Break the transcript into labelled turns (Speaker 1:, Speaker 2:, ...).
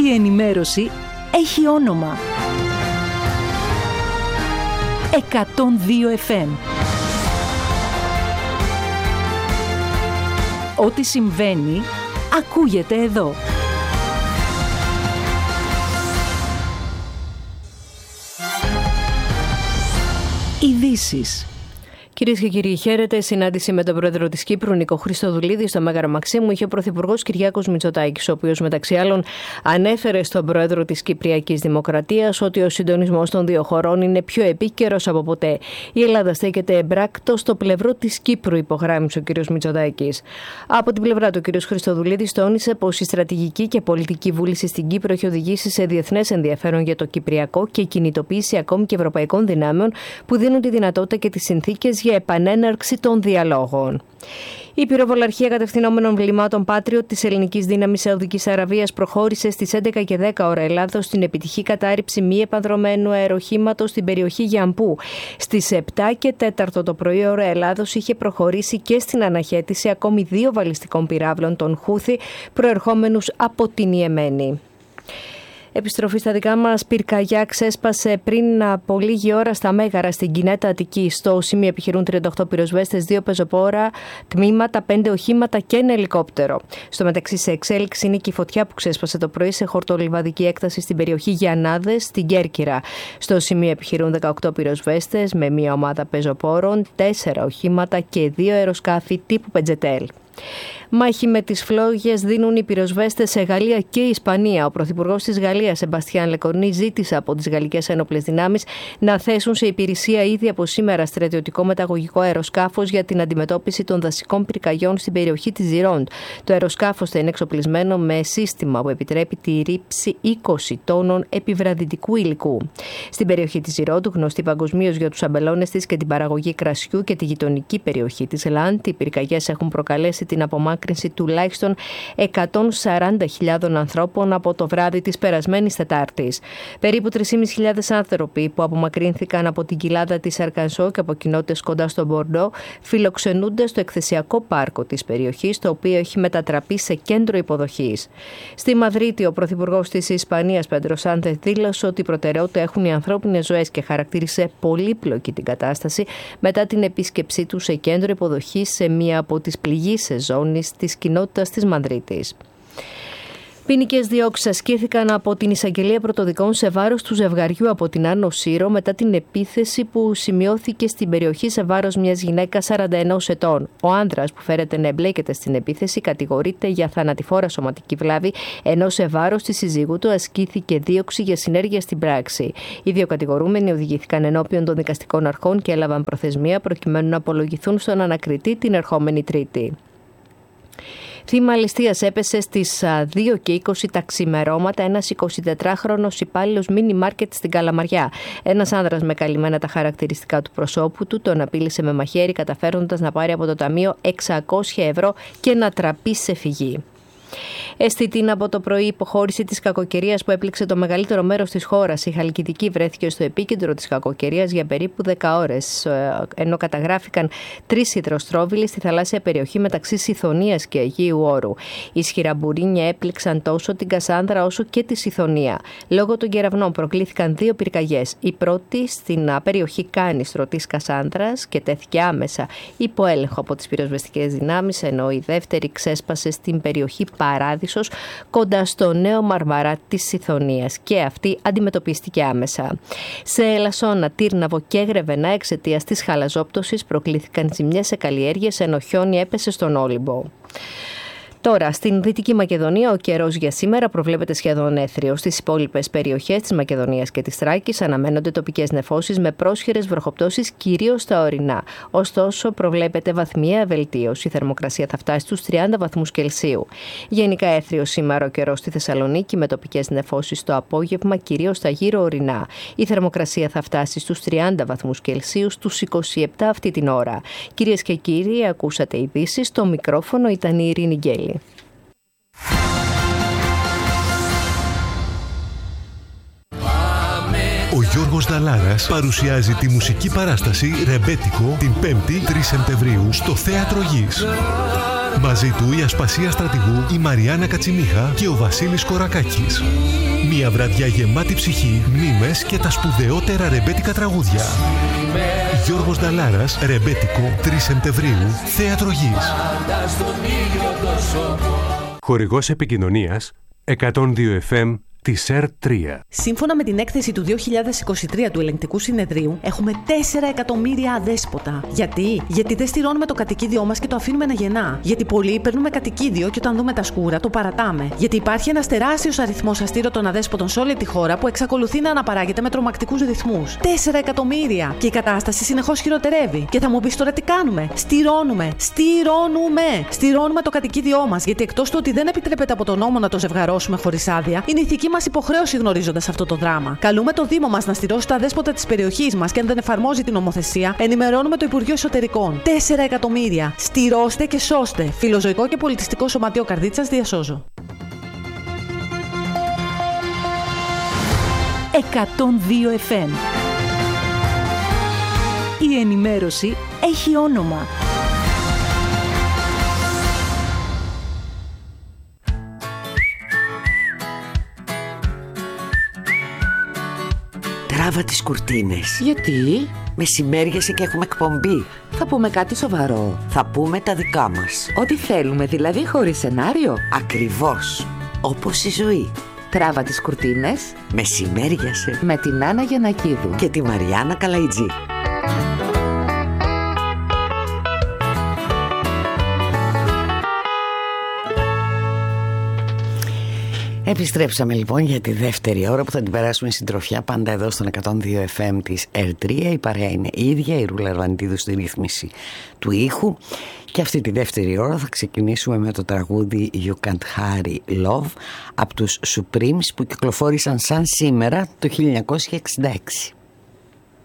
Speaker 1: Η ενημέρωση έχει όνομα. 102 FM. Ό,τι συμβαίνει, ακούγεται εδώ. Ειδήσεις.
Speaker 2: Κυρίες και κύριοι, χαίρετε. Συνάντηση με τον πρόεδρο της Κύπρου, Νίκο Χριστοδουλίδη, στο Μέγαρο Μαξίμου είχε ο πρωθυπουργός Κυριάκος Μητσοτάκης, ο οποίος μεταξύ άλλων ανέφερε στον πρόεδρο της Κυπριακής Δημοκρατίας ότι ο συντονισμός των δύο χωρών είναι πιο επίκαιρος από ποτέ. Η Ελλάδα στέκεται εμπράκτο στο πλευρό της Κύπρου, υπογράμμισε ο κ. Μητσοτάκης. Από την πλευρά του, ο κ. Χριστοδουλίδης τόνισε πως η στρατηγική και πολιτική βούληση στην Κύπρο έχει οδηγήσει σε διεθνές ενδιαφέρον για το Κυπριακό και κινητοποίηση ακόμη και ευρωπαϊκών δυνάμεων που δίνουν τη δυνατότητα και τις συνθήκες για επανέναρξη των διαλόγων. Η πυροβολαρχία κατευθυνόμενων βλημάτων Patriot της ελληνικής δύναμης Σαουδικής Αραβίας προχώρησε στις 11 και 10 ώρα Ελλάδος στην επιτυχή κατάρριψη μη επανδρωμένου αεροχήματος στην περιοχή Γιαμπού. Στις 7 και 4 το πρωί ώρα Ελλάδος είχε προχωρήσει και στην αναχέτηση ακόμη 2 βαλιστικών πυράβλων των Χούθη προερχόμενους από την Ιεμένη. Επιστροφή στα δικά μας, πυρκαγιά ξέσπασε πριν από λίγη ώρα στα Μέγαρα στην Κινέτα Αττική. Στο σημείο επιχειρούν 38 πυροσβέστες, 2 πεζοπόρα, τμήματα, 5 οχήματα και ένα ελικόπτερο. Στο μεταξύ, σε εξέλιξη είναι και η φωτιά που ξέσπασε το πρωί σε χορτολιβαδική έκταση στην περιοχή Γιαννάδες, στην Κέρκυρα. Στο σημείο επιχειρούν 18 πυροσβέστες με μία ομάδα πεζοπόρων, 4 οχήματα και 2 αεροσκάφη τύπου Πετζετέλ. Μάχη με τις φλόγες δίνουν οι πυροσβέστες σε Γαλλία και Ισπανία. Ο πρωθυπουργός της Γαλλίας, Σεμπαστιάν Λεκορνή, ζήτησε από τις γαλλικές ένοπλες δυνάμεις να θέσουν σε υπηρεσία ήδη από σήμερα στρατιωτικό μεταγωγικό αεροσκάφος για την αντιμετώπιση των δασικών πυρκαγιών στην περιοχή της Ζιρόντ. Το αεροσκάφος θα είναι εξοπλισμένο με σύστημα που επιτρέπει τη ρήψη 20 τόνων επιβραδυτικού υλικού. Στην περιοχή της Ζιρόντ, γνωστή παγκοσμίως για τους αμπελώνες της και την παραγωγή κρασιού και τη γειτονική περιοχή της Λάντ, οι πυρκαγιές έχουν προκαλέσει την απομάκρυνση τουλάχιστον 140.000 ανθρώπων από το βράδυ της περασμένης Τετάρτης. Περίπου 3.500 άνθρωποι που απομακρύνθηκαν από την κοιλάδα της Αρκανσό και από κοινότητες κοντά στο Μπορντό φιλοξενούνται στο εκθεσιακό πάρκο της περιοχής, το οποίο έχει μετατραπεί σε κέντρο υποδοχής. Στη Μαδρίτη, ο πρωθυπουργός της Ισπανίας, Πέντρο Σάντσες, δήλωσε ότι προτεραιότητα έχουν οι ανθρώπινες ζωές και χαρακτήρισε πολύπλοκη την κατάσταση μετά την επίσκεψή του σε κέντρο υποδοχής σε μία από τις πληγείσες ζώνες της κοινότητας της Μαδρίτης. Ποινικές διώξεις ασκήθηκαν από την Εισαγγελία Πρωτοδικών σε βάρος του ζευγαριού από την Άνω Σύρο μετά την επίθεση που σημειώθηκε στην περιοχή σε βάρος μιας γυναίκας 41 ετών. Ο άνδρας που φέρεται να εμπλέκεται στην επίθεση κατηγορείται για θανατηφόρα σωματική βλάβη, ενώ σε βάρος της συζύγου του ασκήθηκε δίωξη για συνέργεια στην πράξη. Οι δύο κατηγορούμενοι οδηγήθηκαν ενώπιον των δικαστικών αρχών και έλαβαν προθεσμία προκειμένου να απολογηθούν στον ανακριτή την ερχόμενη Τρίτη. Θύμα ληστείας έπεσε στις 2:20 τα ξημερώματα ένας 24χρονος υπάλληλος μίνι μάρκετ στην Καλαμαριά. Ένας άνδρας με καλυμμένα τα χαρακτηριστικά του προσώπου του τον απείλησε με μαχαίρι, καταφέροντας να πάρει από το ταμείο 600 ευρώ και να τραπεί σε φυγή. Αισθητή από το πρωί υποχώρηση της κακοκαιρίας που έπληξε το μεγαλύτερο μέρος της χώρας. Η Χαλκιδική βρέθηκε στο επίκεντρο της κακοκαιρίας για περίπου 10 ώρες, ενώ καταγράφηκαν 3 υδροστρόβιλοι στη θαλάσσια περιοχή μεταξύ Σιθωνίας και Αιγαίου Όρου. Ισχυρά μπουρίνια έπληξαν τόσο την Κασάνδρα όσο και τη Σιθωνία. Λόγω των κεραυνών προκλήθηκαν 2 πυρκαγιές. Η πρώτη στην περιοχή Κάνιστρο της Κασάνδρας και τέθηκε άμεσα υπό έλεγχο από τις πυροσβεστικές δυνάμεις, ενώ η δεύτερη ξέσπασε στην περιοχή Παράδεισος κοντά στο Νέο Μαρμαρά της Σιθωνίας και αυτή αντιμετωπίστηκε άμεσα. Σε Ελασσόνα, Τύρναβο και Γρεβενά εξαιτίας της χαλαζόπτωσης προκλήθηκαν ζημιές σε καλλιέργειες, ενώ χιόνι έπεσε στον Όλυμπο. Τώρα, στην Δυτική Μακεδονία, ο καιρός για σήμερα προβλέπεται σχεδόν έθριος. Στις υπόλοιπες περιοχές της Μακεδονίας και της Θράκης αναμένονται τοπικές νεφώσεις με πρόσχερες βροχοπτώσεις, κυρίως στα ορεινά. Ωστόσο, προβλέπεται βαθμιαία βελτίωση. Η θερμοκρασία θα φτάσει στους 30 βαθμούς Κελσίου. Γενικά έθριος σήμερα ο καιρός στη Θεσσαλονίκη με τοπικές νεφώσεις το απόγευμα, κυρίως στα γύρω ορεινά. Η θερμοκρασία θα φτάσει στους 30 βαθμούς Κελσίου, στους 27 αυτή την ώρα. Κυρίες και κύριοι, ακούσατε ειδήσεις. Στο μικρόφωνο ήταν η Ειρήνη Γκέλη.
Speaker 3: Ο Γιώργος Δαλάρας παρουσιάζει τη μουσική παράσταση «Ρεμπέτικο» την 5η 3 Σεπτεμβρίου στο Θέατρο Γης. Μαζί του η Ασπασία Στρατηγού, η Μαριάννα Κατσιμίχα και ο Βασίλης Κορακάκης. Μια βραδιά γεμάτη ψυχή, μνήμες και τα σπουδαιότερα ρεμπέτικα τραγούδια. Γιώργος Νταλάρας, ρεμπέτικο, 3 Σεπτεμβρίου, Θέατρο Γης.
Speaker 4: Χορηγός επικοινωνίας 102 FM της ΕΡΤ3.
Speaker 5: Σύμφωνα με την έκθεση του 2023 του Ελεγκτικού Συνεδρίου, έχουμε 4 εκατομμύρια αδέσποτα. Γιατί δεν στηρώνουμε το κατοικίδιό μας και το αφήνουμε να γεννά. Γιατί πολλοί παίρνουμε κατοικίδιο και όταν δούμε τα σκούρα το παρατάμε. Γιατί υπάρχει ένας τεράστιος αριθμός αστήρωτων αδέσποτων σε όλη τη χώρα που εξακολουθεί να αναπαράγεται με τρομακτικούς ρυθμούς. 4 εκατομμύρια! Και η κατάσταση συνεχώς χειροτερεύει. Και θα μου πεις τώρα τι κάνουμε? Στηρώνουμε το κατοικίδιό μας. Γιατί εκτός του ότι δεν επιτρέπεται από τον νόμο να το ζευγαρώσουμε χωρίς άδεια, είναι ηθική μας υποχρέωση γνωρίζοντας αυτό το δράμα. Καλούμε το Δήμο μας να στηρώσει τα δέσποτα της περιοχής μας και αν δεν εφαρμόζει την νομοθεσία, ενημερώνουμε το Υπουργείο Εσωτερικών. 4 εκατομμύρια! Στηρώστε και σώστε! Φιλοζωικό και Πολιτιστικό Σωματείο Καρδίτσας, διασώζω.
Speaker 1: 102 FM. Η ενημέρωση έχει όνομα.
Speaker 6: Τράβα τις κουρτίνες.
Speaker 7: Γιατί?
Speaker 6: Μεσημέριασε και έχουμε εκπομπή.
Speaker 7: Θα πούμε κάτι σοβαρό.
Speaker 6: Θα πούμε τα δικά μας.
Speaker 7: Ό,τι θέλουμε, δηλαδή χωρίς σενάριο.
Speaker 6: Ακριβώς. Όπως η ζωή.
Speaker 7: Τράβα τις κουρτίνες.
Speaker 6: Μεσημέριασε.
Speaker 7: Με την Άννα Γιαννακίδου.
Speaker 6: Και τη Μαριάννα Καλαϊτζή. Επιστρέψαμε λοιπόν για τη δεύτερη ώρα που θα την περάσουμε συντροφιά πάντα εδώ στον 102 FM της ΕΡΤ3. Η παρέα είναι η ίδια, η Ρούλα Αρβανιτίδου στη ρύθμιση του ήχου. Και αυτή τη δεύτερη ώρα θα ξεκινήσουμε με το τραγούδι You Can't Hurry Love από τους Supremes που κυκλοφόρησαν σαν σήμερα το 1966.